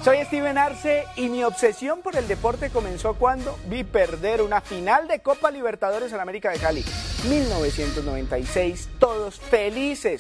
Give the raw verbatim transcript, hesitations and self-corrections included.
Soy Steven Arce y mi obsesión por el deporte comenzó cuando vi perder una final de Copa Libertadores en América de Cali. mil novecientos noventa y seis, todos felices